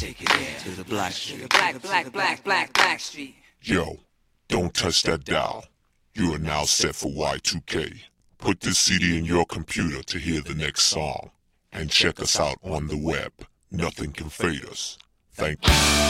Take it there to the Black Street. Black Street. Yo, don't touch that dial. You are now set for Y2K. Put this CD in your computer to hear the next song. And check us out on the web. Nothing can fade us. Thank you.